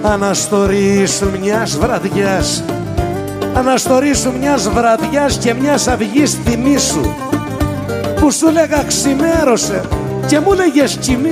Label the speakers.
Speaker 1: Αναστορίσου μιας βραδιάς, αναστορίσου μιας βραδιάς και μιας αυγής θυμίσου, που σου λέγα ξημέρωσε και μου λέγες κοιμήσου.